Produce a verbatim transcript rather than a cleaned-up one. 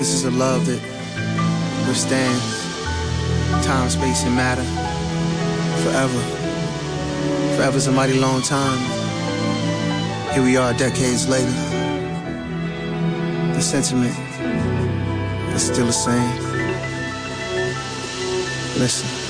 This is a love that withstands time, space, and matter forever. Forever's a mighty long time. Here we are decades later. The sentiment is still the same. Listen.